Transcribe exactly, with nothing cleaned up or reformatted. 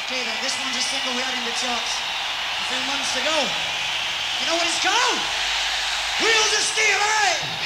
Okay then, this one's a single we had in the charts a few months ago. You know what it's called? Wheels of Steel, eh?